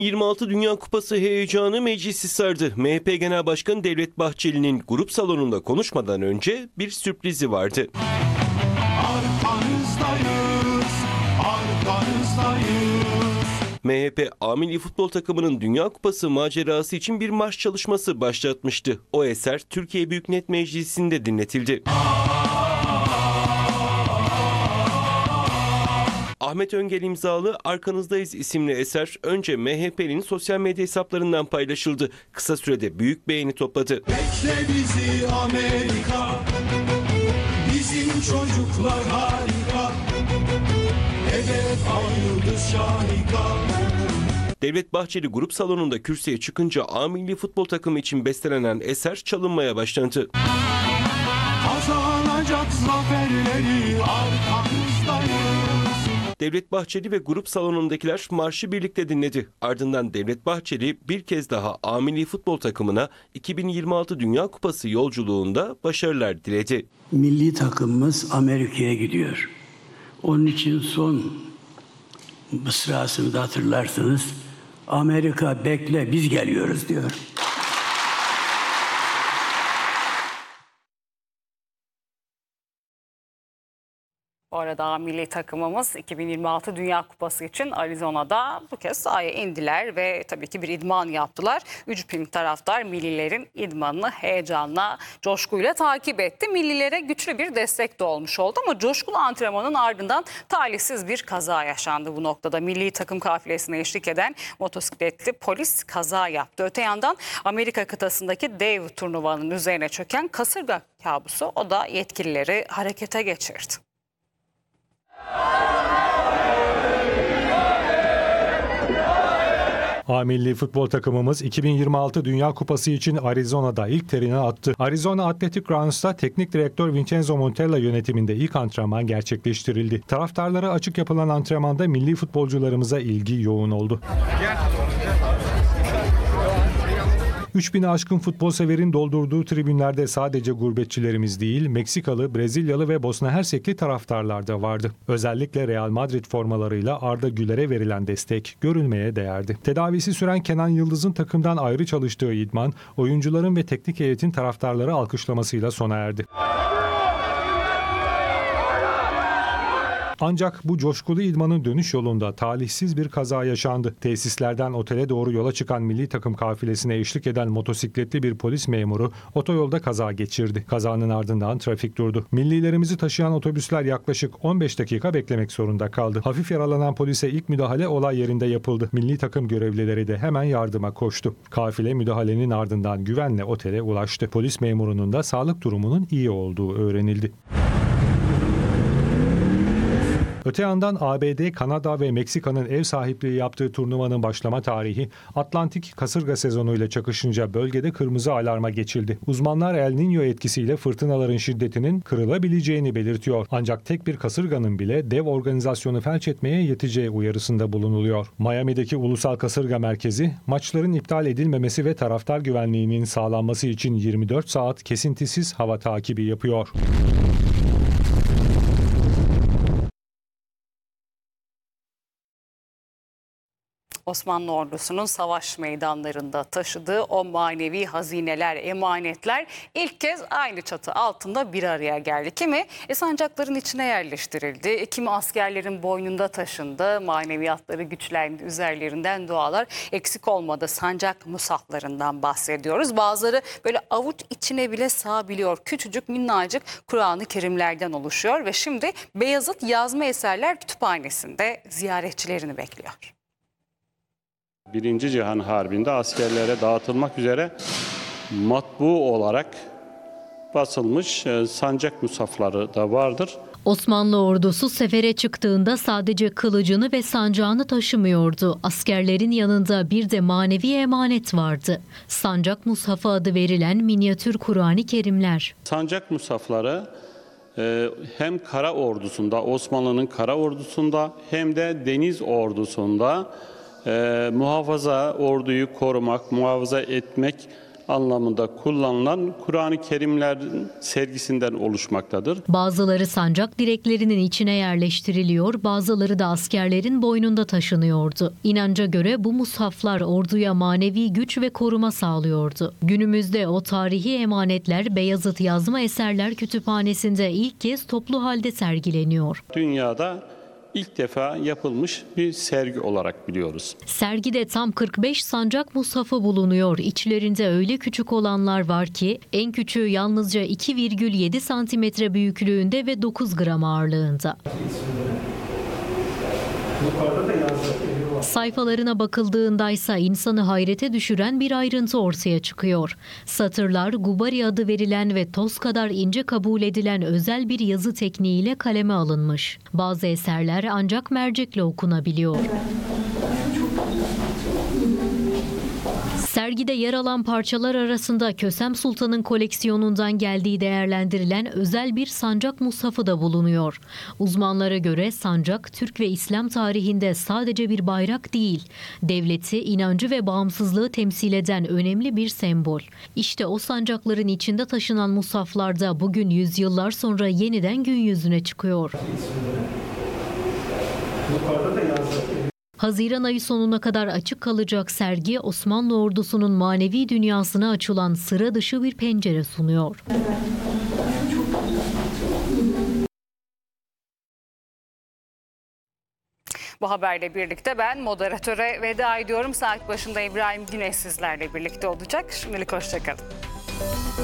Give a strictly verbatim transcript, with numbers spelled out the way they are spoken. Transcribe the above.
yirmi altı Dünya Kupası heyecanı meclisi sardı. M H P Genel Başkanı Devlet Bahçeli'nin grup salonunda konuşmadan önce bir sürprizi vardı. Arkanızdayız, arkanızdayız. M H P A Milli Futbol Takımı'nın Dünya Kupası macerası için bir marş çalışması başlatmıştı. O eser Türkiye Büyük Millet Meclisi'nde dinletildi. Ahmet Öngel imzalı Arkanızdayız isimli eser önce M H P'nin sosyal medya hesaplarından paylaşıldı. Kısa sürede büyük beğeni topladı. Bekle bizi Amerika, bizim çocuklar harika, hedef ay yıldız şahika. Devlet Bahçeli grup salonunda kürsüye çıkınca A Milli Futbol Takımı için bestelenen eser çalınmaya başlandı. Kazanacak zaferleri arkamızdayız. Devlet Bahçeli ve grup salonundakiler marşı birlikte dinledi. Ardından Devlet Bahçeli bir kez daha A Milli Futbol Takımı'na iki bin yirmi altı Dünya Kupası yolculuğunda başarılar diledi. Milli takımımız Amerika'ya gidiyor. Onun için son mısrasını da hatırlarsınız. Amerika bekle, biz geliyoruz diyor. Bu arada milli takımımız iki bin yirmi altı Dünya Kupası için Arizona'da bu kez sahaya indiler ve tabii ki bir idman yaptılar. Üç bin taraftar millilerin idmanını heyecanla, coşkuyla takip etti. Millilere güçlü bir destek de olmuş oldu ama coşkulu antrenmanın ardından talihsiz bir kaza yaşandı bu noktada. Milli takım kafilesine eşlik eden motosikletli polis kaza yaptı. Öte yandan Amerika kıtasındaki dev turnuvanın üzerine çöken kasırga kabusu o da yetkilileri harekete geçirdi. A Milli Futbol Takımımız iki bin yirmi altı Dünya Kupası için Arizona'da ilk terini attı. Arizona Athletic Grounds'ta teknik direktör Vincenzo Montella yönetiminde ilk antrenman gerçekleştirildi. Taraftarlara açık yapılan antrenmanda milli futbolcularımıza ilgi yoğun oldu. üç bini aşkın futbol severin doldurduğu tribünlerde sadece gurbetçilerimiz değil, Meksikalı, Brezilyalı ve Bosna Hersekli taraftarlar da vardı. Özellikle Real Madrid formalarıyla Arda Güler'e verilen destek görülmeye değerdi. Tedavisi süren Kenan Yıldız'ın takımdan ayrı çalıştığı idman, oyuncuların ve teknik heyetin taraftarları alkışlamasıyla sona erdi. Ancak bu coşkulu idmanın dönüş yolunda talihsiz bir kaza yaşandı. Tesislerden otele doğru yola çıkan milli takım kafilesine eşlik eden motosikletli bir polis memuru otoyolda kaza geçirdi. Kazanın ardından trafik durdu. Millilerimizi taşıyan otobüsler yaklaşık on beş dakika beklemek zorunda kaldı. Hafif yaralanan polise ilk müdahale olay yerinde yapıldı. Milli takım görevlileri de hemen yardıma koştu. Kafile müdahalenin ardından güvenle otele ulaştı. Polis memurunun da sağlık durumunun iyi olduğu öğrenildi. Öte yandan A B D, Kanada ve Meksika'nın ev sahipliği yaptığı turnuvanın başlama tarihi Atlantik kasırga sezonuyla çakışınca bölgede kırmızı alarma geçildi. Uzmanlar El Niño etkisiyle fırtınaların şiddetinin kırılabileceğini belirtiyor. Ancak tek bir kasırganın bile dev organizasyonu felç etmeye yeteceği uyarısında bulunuluyor. Miami'deki Ulusal Kasırga Merkezi, maçların iptal edilmemesi ve taraftar güvenliğinin sağlanması için yirmi dört saat kesintisiz hava takibi yapıyor. Osmanlı ordusunun savaş meydanlarında taşıdığı o manevi hazineler, emanetler ilk kez aynı çatı altında bir araya geldi. Kimi e, sancakların içine yerleştirildi, kimi askerlerin boynunda taşındı, maneviyatları güçlendi, üzerlerinden dualar eksik olmadı. Sancak musaflarından bahsediyoruz. Bazıları böyle avuç içine bile sığabiliyor. Küçücük minnacık Kur'an-ı Kerimlerden oluşuyor ve şimdi Beyazıt Yazma Eserler Kütüphanesi'nde ziyaretçilerini bekliyor. Birinci Cihan Harbi'nde askerlere dağıtılmak üzere matbu olarak basılmış sancak musafları da vardır. Osmanlı ordusu sefere çıktığında sadece kılıcını ve sancağını taşımıyordu. Askerlerin yanında bir de manevi emanet vardı. Sancak Mushafı adı verilen minyatür Kur'an-ı Kerimler. Sancak musafları hem kara ordusunda, Osmanlı'nın kara ordusunda hem de deniz ordusunda Ee, muhafaza, orduyu korumak, muhafaza etmek anlamında kullanılan Kur'an-ı Kerimlerin sergisinden oluşmaktadır. Bazıları sancak direklerinin içine yerleştiriliyor, bazıları da askerlerin boynunda taşınıyordu. İnanca göre bu mushaflar orduya manevi güç ve koruma sağlıyordu. Günümüzde o tarihi emanetler Beyazıt Yazma Eserler Kütüphanesi'nde ilk kez toplu halde sergileniyor. Dünyada ilk defa yapılmış bir sergi olarak biliyoruz. Sergide tam kırk beş sancak mushafı bulunuyor. İçlerinde öyle küçük olanlar var ki en küçüğü yalnızca iki virgül yedi santimetre büyüklüğünde ve dokuz gram ağırlığında. Sayfalarına bakıldığındaysa insanı hayrete düşüren bir ayrıntı ortaya çıkıyor. Satırlar Gubari adı verilen ve toz kadar ince kabul edilen özel bir yazı tekniğiyle kaleme alınmış. Bazı eserler ancak mercekle okunabiliyor. Sergide yer alan parçalar arasında Kösem Sultan'ın koleksiyonundan geldiği değerlendirilen özel bir sancak mushafı da bulunuyor. Uzmanlara göre sancak Türk ve İslam tarihinde sadece bir bayrak değil, devleti, inancı ve bağımsızlığı temsil eden önemli bir sembol. İşte o sancakların içinde taşınan mushaflar da bugün yüzyıllar sonra yeniden gün yüzüne çıkıyor. Haziran ayı sonuna kadar açık kalacak sergi Osmanlı ordusunun manevi dünyasına açılan sıra dışı bir pencere sunuyor. Bu haberle birlikte ben moderatöre veda ediyorum. Saat başında İbrahim Güneş sizlerle birlikte olacak. Şimdilik hoşça kalın.